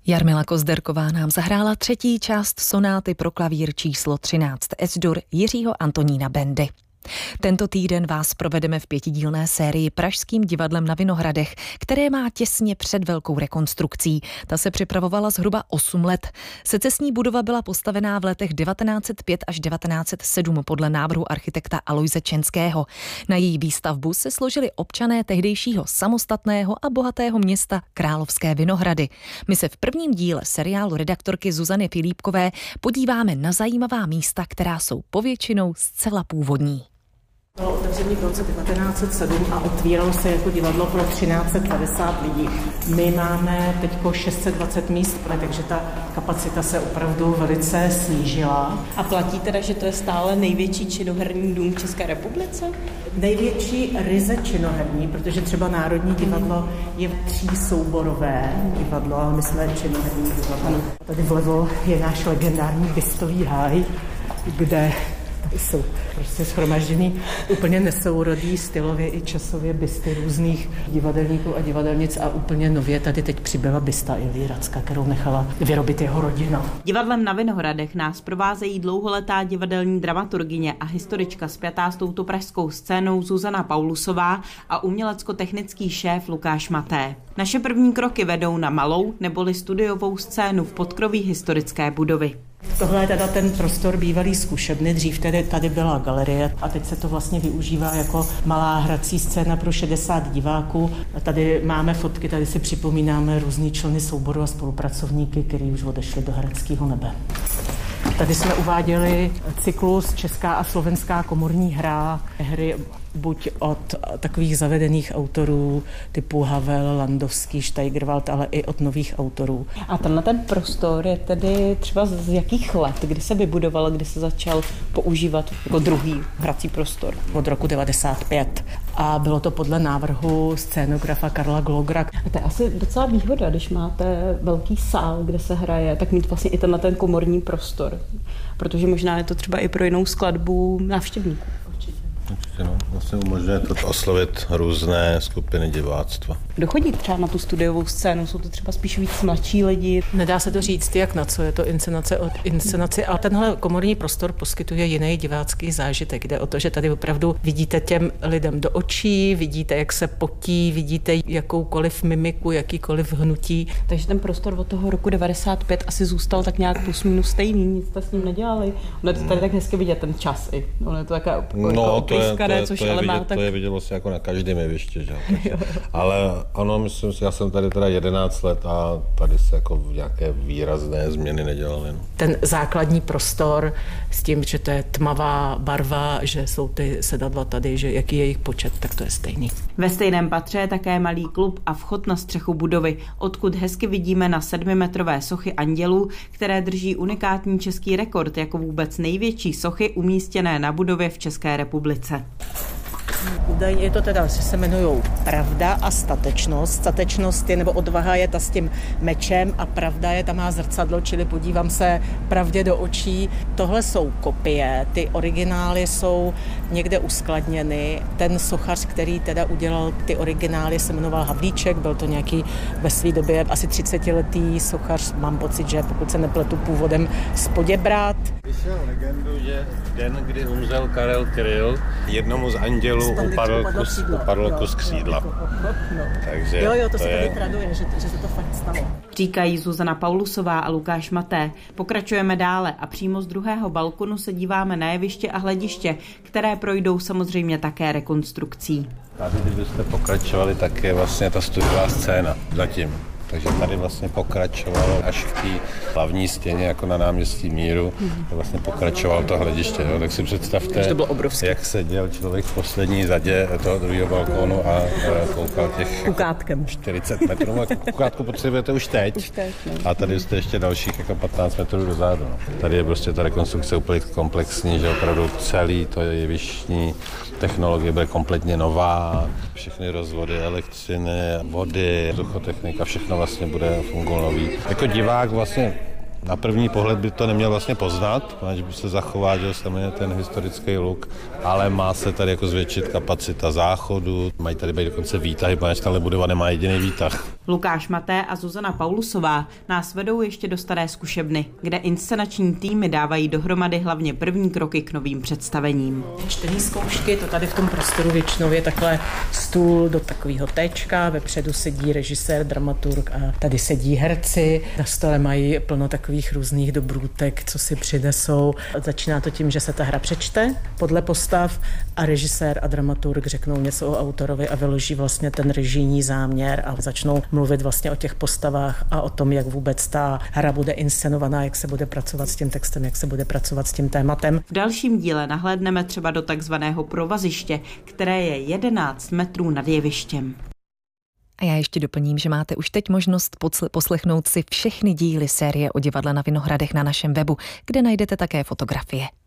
Jarmila Kozderková nám zahrála třetí část sonáty pro klavír číslo 13 Es-dur Jiřího Antonína Bendy. Tento týden vás provedeme v 5dílné sérii Pražským divadlem na Vinohradech, které má těsně před velkou rekonstrukcí. Ta se připravovala zhruba 8 let. Secesní budova byla postavená v letech 1905 až 1907 podle návrhu architekta Alojze Čenského. Na její výstavbu se složili občané tehdejšího samostatného a bohatého města Královské Vinohrady. My se v prvním díle seriálu redaktorky Zuzany Filipkové podíváme na zajímavá místa, která jsou povětšinou zcela původní. Bylo otevřený v roce 1907 a otvíralo se jako divadlo pro 1350 lidí. My máme teď 620 míst, takže ta kapacita se opravdu velice snížila. A platí teda, že to je stále největší činoherní dům v České republice? Největší ryze činoherní, protože třeba Národní divadlo je 3souborové divadlo, ale my jsme činoherní divadlo. Tady vlevo je náš legendární Bystový háj, kde jsou prostě shromažděný úplně nesourodý stylově i časově bysty různých divadelníků a divadelnic a úplně nově tady teď přibyla bysta Ilji Racka, kterou nechala vyrobit jeho rodina. Divadlem na Vinohradech nás provázejí dlouholetá divadelní dramaturgyně a historička spjatá s touto pražskou scénou Zuzana Paulusová a umělecko-technický šéf Lukáš Maté. Naše první kroky vedou na malou neboli studiovou scénu v podkroví historické budovy. Tohle je teda ten prostor bývalý zkušebny, dřív tady byla galerie a teď se to vlastně využívá jako malá hrací scéna pro 60 diváků. A tady máme fotky, tady si připomínáme různý členy souboru a spolupracovníky, kteří už odešli do hereckého nebe. Tady jsme uváděli cyklus Česká a slovenská komorní hry buď od takových zavedených autorů typu Havel, Landovský, Steigerwald, ale i od nových autorů. A tenhle ten prostor je tedy třeba z jakých let, kdy se vybudoval, kdy se začal používat jako druhý hrací prostor? Od roku 1995. A bylo to podle návrhu scénografa Karla Glogera. A to je asi docela výhoda, když máte velký sál, kde se hraje, tak mít vlastně i tenhle ten komorní prostor. Protože možná je to třeba i pro jinou skladbu návštěvníků. Určitě, no. Vlastně umožňuje to oslovit různé skupiny diváctva. Kdo chodí třeba na tu studiovou scénu? Jsou to třeba spíš víc mladší lidi? Nedá se to říct, jak na co je to inscenace od inscenace, ale tenhle komorní prostor poskytuje jiný divácký zážitek. Jde o to, že tady opravdu vidíte těm lidem do očí, vidíte, jak se potí, vidíte jakoukoliv mimiku, jakýkoliv hnutí. Takže ten prostor od toho roku 95 asi zůstal tak nějak plus minus stejný, nic jste s ním nedělali. Ono je to tady tak hezky vidět ten čas i. Ono je to taková to je vidět vlastně jako na každém jevišti, že? Ale ano, myslím si, já jsem tady teda 11 let a tady se jako nějaké výrazné změny nedělaly. No. Ten základní prostor s tím, že to je tmavá barva, že jsou ty sedadla tady, že jaký je jejich počet, tak to je stejný. Ve stejném patře je také malý klub a vchod na střechu budovy, odkud hezky vidíme na 7metrové sochy andělů, které drží unikátní český rekord jako vůbec největší sochy umístěné na budově v České republice. Údajně je to teda, že se jmenujou Pravda a statečnost. Statečnost je, nebo odvaha je ta s tím mečem a pravda je, ta má zrcadlo, čili podívám se pravdě do očí. Tohle jsou kopie, ty originály jsou někde uskladněny. Ten sochař, který teda udělal ty originály, se jmenoval Havlíček, byl to nějaký ve své době asi 30letý sochař, mám pocit, že pokud se nepletu původem z Poděbrad. Vyšel legendu, že den, kdy umřel Karel Kryl, jednomu z andělů upadl kus křídla. Takže jo, to se tady traduje, že se to fakt stalo. Říkají Zuzana Paulusová a Lukáš Maté. Pokračujeme dále a přímo z druhého balkonu se díváme na jeviště a hlediště, které projdou samozřejmě také rekonstrukcí. Tady, kdybyste pokračovali, tak je vlastně ta studiová scéna zatím. Takže tady vlastně pokračovalo až k té hlavní stěně, jako na náměstí Míru, vlastně pokračovalo to hlediště. Jo? Tak si představte, to bylo obrovské. Jak seděl člověk v poslední zadě toho druhého balkónu a koukal těch kukátkem 40 metrů. A kukátku potřebujete už teď. A tady jste ještě dalších jako 15 metrů dozadu. No. Tady je prostě ta rekonstrukce úplně komplexní, že opravdu celý to jevištní technologie bude kompletně nová. Všechny rozvody elektřiny, vody, vzduchotechnika, všechno vlastně bude fungovat nový. Jako divák vlastně na první pohled by to neměl vlastně poznat, protože by se zachováděl samozřejmě ten historický look, ale má se tady jako zvětšit kapacita záchodu, mají tady být dokonce výtahy, protože tahle budova nemá jediný výtah. Lukáš Maté a Zuzana Paulusová nás vedou ještě do Staré zkušebny, kde inscenační týmy dávají dohromady hlavně první kroky k novým představením. Čtení zkoušky, to tady v tom prostoru většinou je takhle stůl do takového téčka, vepředu sedí režisér, dramaturg a tady sedí herci. Na stole mají plno takových různých dobrůtek, co si přinesou. Začíná to tím, že se ta hra přečte podle postav a režisér a dramaturg řeknou něco o autorovi a vyloží vlastně ten režijní záměr a začnou mluvit vlastně o těch postavách a o tom, jak vůbec ta hra bude inscenovaná, jak se bude pracovat s tím textem, jak se bude pracovat s tím tématem. V dalším díle nahlédneme třeba do takzvaného provaziště, které je 11 metrů nad jevištěm. A já ještě doplním, že máte už teď možnost poslechnout si všechny díly série o divadle na Vinohradech na našem webu, kde najdete také fotografie.